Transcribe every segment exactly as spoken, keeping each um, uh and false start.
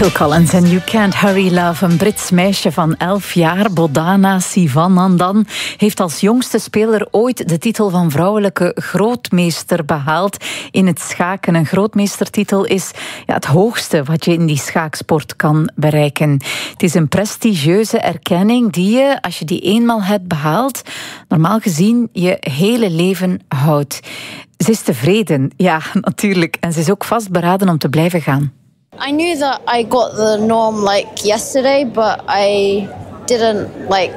Phil Collins en You Can't Hurry Love. Een Brits meisje van elf jaar, Bodhana Sivanandan, heeft als jongste speler ooit de titel van vrouwelijke grootmeester behaald in het schaken. Een grootmeestertitel is ja, het hoogste wat je in die schaaksport kan bereiken. Het is een prestigieuze erkenning die je, als je die eenmaal hebt behaald, normaal gezien je hele leven houdt. Ze is tevreden, ja, natuurlijk. En ze is ook vastberaden om te blijven gaan. I knew that I got the norm like yesterday, but I didn't like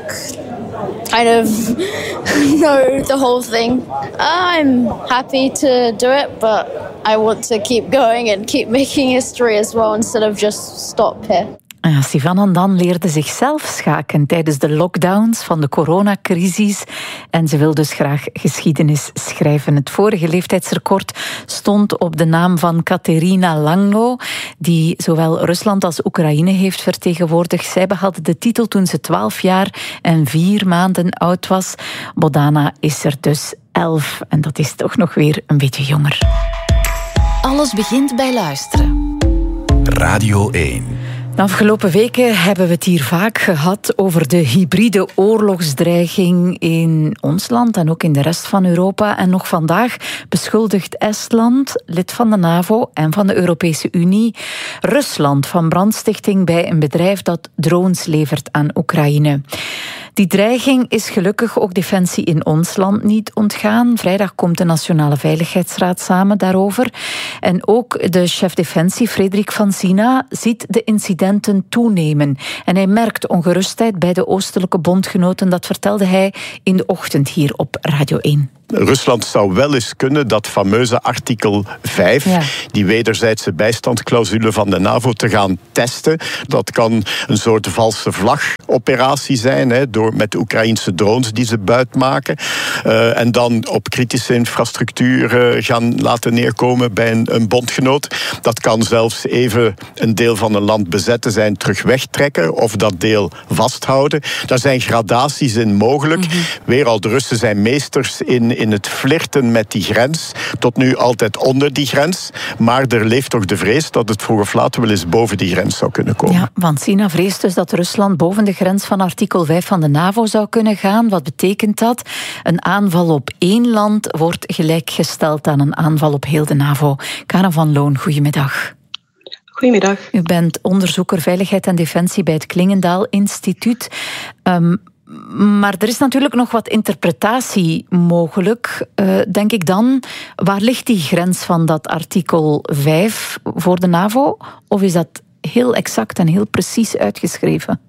kind of know the whole thing. I'm happy to do it, but I want to keep going and keep making history as well instead of just stop here. Ja, Sivanandan leerde zichzelf schaken tijdens de lockdowns van de coronacrisis en ze wil dus graag geschiedenis schrijven. Het vorige leeftijdsrecord stond op de naam van Katerina Langlo, die zowel Rusland als Oekraïne heeft vertegenwoordigd. Zij behaalde de titel toen ze twaalf jaar en vier maanden oud was. Bodhana is er dus elf en dat is toch nog weer een beetje jonger. Alles begint bij luisteren. Radio één. De afgelopen weken hebben we het hier vaak gehad over de hybride oorlogsdreiging in ons land en ook in de rest van Europa. En nog vandaag beschuldigt Estland, lid van de NAVO en van de Europese Unie, Rusland van brandstichting bij een bedrijf dat drones levert aan Oekraïne. Die dreiging is gelukkig ook Defensie in ons land niet ontgaan. Vrijdag komt de Nationale Veiligheidsraad samen daarover. En ook de chef Defensie, Frederik van Sina, ziet de incidenten toenemen. En hij merkt ongerustheid bij de oostelijke bondgenoten. Dat vertelde hij in de ochtend hier op Radio één. Rusland zou wel eens kunnen dat fameuze artikel vijf, ja. die wederzijdse bijstandsclausule van de NAVO, te gaan testen. Dat kan een soort valse vlagoperatie zijn, hè, door met de Oekraïnse drones die ze buitmaken. Uh, en dan op kritische infrastructuur uh, gaan laten neerkomen bij een, een bondgenoot. Dat kan zelfs even een deel van een land bezetten zijn, terug wegtrekken of dat deel vasthouden. Daar zijn gradaties in mogelijk. Mm-hmm. Weer al, de Russen zijn meesters in in het flirten met die grens. Tot nu altijd onder die grens. Maar er leeft toch de vrees dat het vroeg of laat wel eens boven die grens zou kunnen komen. Ja, want Sina vreest dus dat Rusland boven de grens van artikel vijf van de NAVO zou kunnen gaan. Wat betekent dat? Een aanval op één land wordt gelijkgesteld aan een aanval op heel de NAVO. Karen van Loon, goedemiddag. Goedemiddag. U bent onderzoeker Veiligheid en Defensie bij het Klingendaal Instituut. Um, Maar er is natuurlijk nog wat interpretatie mogelijk, uh, denk ik dan. Waar ligt die grens van dat artikel vijf voor de NAVO? Of is dat heel exact en heel precies uitgeschreven?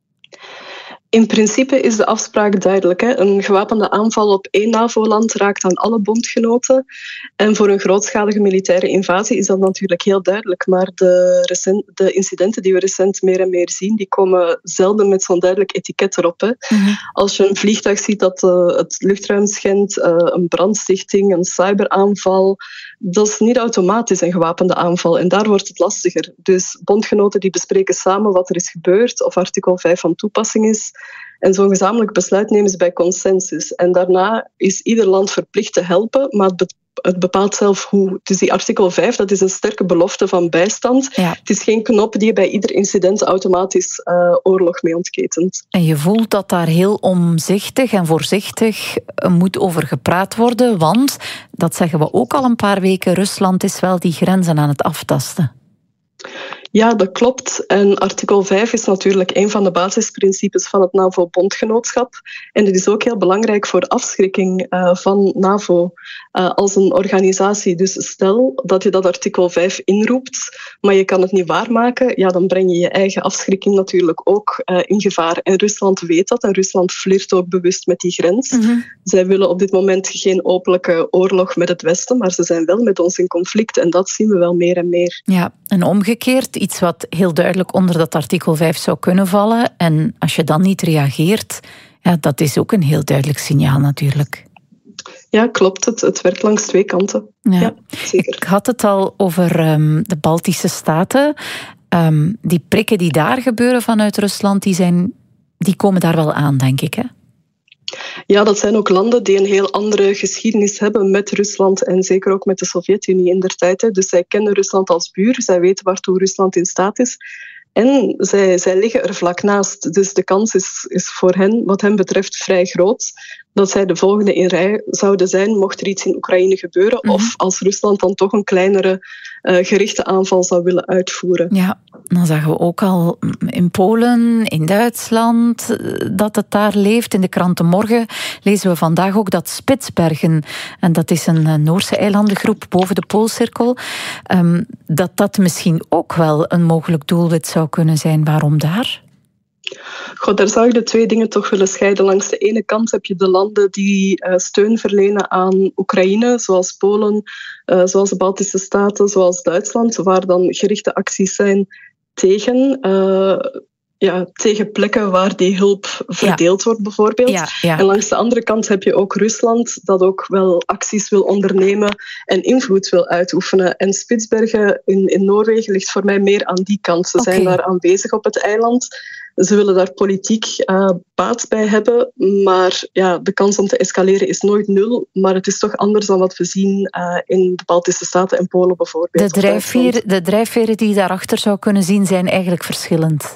In principe is de afspraak duidelijk. Hè. Een gewapende aanval op één NAVO-land raakt aan alle bondgenoten. En voor een grootschalige militaire invasie is dat natuurlijk heel duidelijk. Maar de, recent, de incidenten die we recent meer en meer zien, die komen zelden met zo'n duidelijk etiket erop. Hè. Mm-hmm. Als je een vliegtuig ziet dat uh, het luchtruim schendt, uh, een brandstichting, een cyberaanval, dat is niet automatisch een gewapende aanval. En daar wordt het lastiger. Dus bondgenoten die bespreken samen wat er is gebeurd, of artikel vijf van toepassing is. En zo'n gezamenlijk besluit nemen ze bij consensus. En daarna is ieder land verplicht te helpen, maar het, be- het bepaalt zelf hoe. Dus die artikel vijf, dat is een sterke belofte van bijstand. Ja. Het is geen knop die je bij ieder incident automatisch uh, oorlog mee ontketent. En je voelt dat daar heel omzichtig en voorzichtig moet over gepraat worden, want, dat zeggen we ook al een paar weken, Rusland is wel die grenzen aan het aftasten. Ja, dat klopt. En artikel vijf is natuurlijk een van de basisprincipes van het NAVO-bondgenootschap. En het is ook heel belangrijk voor afschrikking uh, van NAVO uh, als een organisatie. Dus stel dat je dat artikel vijf inroept, maar je kan het niet waarmaken, ja, dan breng je je eigen afschrikking natuurlijk ook uh, in gevaar. En Rusland weet dat en Rusland flirt ook bewust met die grens. Mm-hmm. Zij willen op dit moment geen openlijke oorlog met het Westen, maar ze zijn wel met ons in conflict en dat zien we wel meer en meer. Ja, en omgekeerd, iets wat heel duidelijk onder dat artikel vijf zou kunnen vallen. En als je dan niet reageert, ja, dat is ook een heel duidelijk signaal natuurlijk. Ja, klopt. Het, het werkt langs twee kanten. Ja. Ja, zeker. Ik had het al over um, de Baltische Staten. Um, die prikken die daar gebeuren vanuit Rusland, die, zijn, die komen daar wel aan, denk ik, hè? Ja, dat zijn ook landen die een heel andere geschiedenis hebben met Rusland en zeker ook met de Sovjet-Unie indertijd. Dus zij kennen Rusland als buur, zij weten waartoe Rusland in staat is. En zij, zij liggen er vlak naast. Dus de kans is, is voor hen, wat hen betreft, vrij groot dat zij de volgende in rij zouden zijn mocht er iets in Oekraïne gebeuren. Mm-hmm. Of als Rusland dan toch een kleinere uh, gerichte aanval zou willen uitvoeren. Ja, dan zagen we ook al in Polen, in Duitsland, dat het daar leeft. In de kranten morgen lezen we vandaag ook dat Spitsbergen, en dat is een Noorse eilandengroep boven de Poolcirkel, um, dat dat misschien ook wel een mogelijk doelwit zou kunnen zijn. Waarom daar? Goh, daar zou je de twee dingen toch willen scheiden. Langs de ene kant heb je de landen die uh, steun verlenen aan Oekraïne, zoals Polen, uh, zoals de Baltische Staten, zoals Duitsland, waar dan gerichte acties zijn tegen, uh, ja, tegen plekken waar die hulp verdeeld ja. wordt, bijvoorbeeld. Ja, ja. En langs de andere kant heb je ook Rusland, dat ook wel acties wil ondernemen en invloed wil uitoefenen. En Spitsbergen in, in Noorwegen ligt voor mij meer aan die kant. Ze okay. zijn daar aanwezig op het eiland. Ze willen daar politiek uh, baat bij hebben, maar ja, de kans om te escaleren is nooit nul. Maar het is toch anders dan wat we zien uh, in de Baltische Staten en Polen bijvoorbeeld. De, drijfveer, de drijfveren die je daarachter zou kunnen zien zijn eigenlijk verschillend.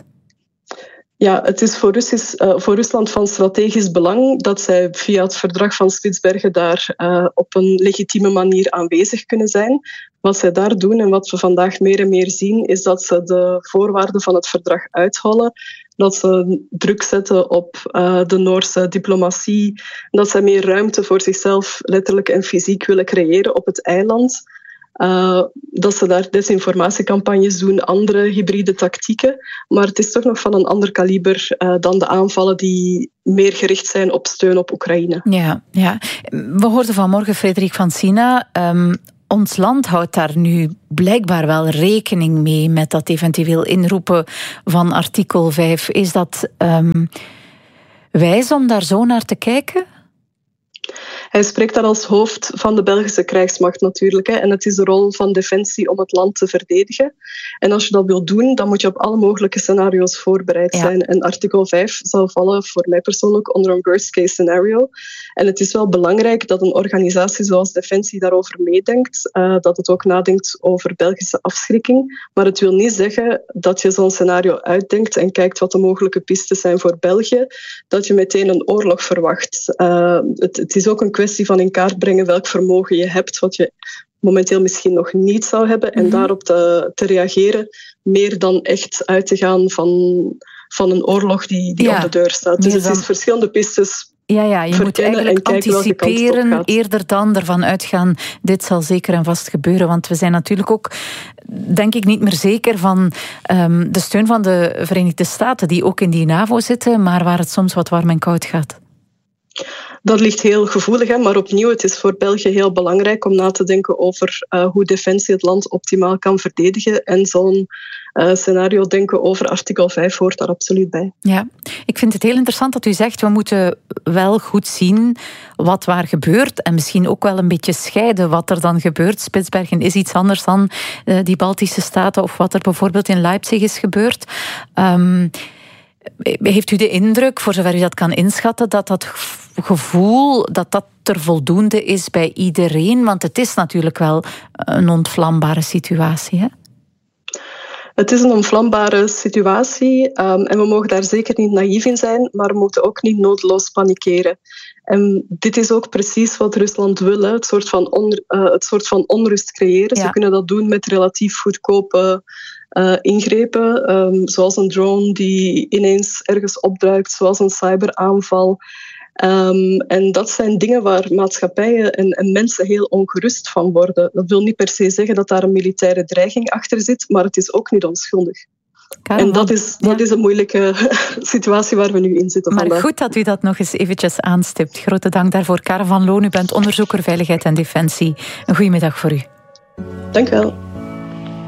Ja, het is voor, Russisch, uh, voor Rusland van strategisch belang dat zij via het verdrag van Spitsbergen daar uh, op een legitieme manier aanwezig kunnen zijn. Wat zij daar doen en wat we vandaag meer en meer zien, is dat ze de voorwaarden van het verdrag uithollen. Dat ze druk zetten op uh, de Noorse diplomatie. Dat ze meer ruimte voor zichzelf letterlijk en fysiek willen creëren op het eiland. Uh, dat ze daar desinformatiecampagnes doen, andere hybride tactieken. Maar het is toch nog van een ander kaliber uh, dan de aanvallen die meer gericht zijn op steun op Oekraïne. Ja, ja. We hoorden vanmorgen Frederik van Sina. Um, ons land houdt daar nu blijkbaar wel rekening mee met dat eventueel inroepen van artikel vijf. Is dat um, wijs om daar zo naar te kijken? Hij spreekt daar als hoofd van de Belgische krijgsmacht natuurlijk. Hè. En het is de rol van Defensie om het land te verdedigen. En als je dat wilt doen, dan moet je op alle mogelijke scenario's voorbereid zijn. Ja. En artikel vijf zal vallen voor mij persoonlijk onder een worst case scenario. En het is wel belangrijk dat een organisatie zoals Defensie daarover meedenkt. Uh, dat het ook nadenkt over Belgische afschrikking. Maar het wil niet zeggen dat je zo'n scenario uitdenkt en kijkt wat de mogelijke pistes zijn voor België. Dat je meteen een oorlog verwacht. Uh, het, het is ook een kwestie van in kaart brengen welk vermogen je hebt, wat je momenteel misschien nog niet zou hebben, en mm-hmm. daarop te, te reageren, meer dan echt uit te gaan van, van een oorlog die, die ja, op de deur staat. Dus het is verschillende pistes. Ja, ja, je moet eigenlijk anticiperen eerder dan ervan uitgaan, dit zal zeker en vast gebeuren. Want we zijn natuurlijk ook, denk ik, niet meer zeker van um, de steun van de Verenigde Staten, die ook in die NAVO zitten, maar waar het soms wat warm en koud gaat. Dat ligt heel gevoelig, hè? Maar opnieuw, het is voor België heel belangrijk om na te denken over uh, hoe Defensie het land optimaal kan verdedigen. En zo'n uh, scenario denken over artikel vijf hoort daar absoluut bij. Ja, ik vind het heel interessant dat u zegt, we moeten wel goed zien wat waar gebeurt en misschien ook wel een beetje scheiden wat er dan gebeurt. Spitsbergen is iets anders dan uh, die Baltische Staten of wat er bijvoorbeeld in Leipzig is gebeurd. Um, Heeft u de indruk, voor zover u dat kan inschatten, dat dat gevoel, dat dat er voldoende is bij iedereen? Want het is natuurlijk wel een ontvlambare situatie, hè? Het is een ontvlambare situatie um, en we mogen daar zeker niet naïef in zijn, maar we moeten ook niet noodloos panikeren. En dit is ook precies wat Rusland wil, hè? Het, soort van on, uh, het soort van onrust creëren. Ja. Ze kunnen dat doen met relatief goedkope uh, ingrepen, um, zoals een drone die ineens ergens opduikt, zoals een cyberaanval. Um, en dat zijn dingen waar maatschappijen en, en mensen heel ongerust van worden. Dat wil niet per se zeggen dat daar een militaire dreiging achter zit, maar het is ook niet onschuldig. Karel, en dat is, dat ja. is een moeilijke situatie waar we nu in zitten. Maar vandaag. Goed dat u dat nog eens eventjes aanstipt. Grote dank daarvoor. Karel van Loon, u bent onderzoeker Veiligheid en Defensie. Een goedemiddag voor u. Dank u wel.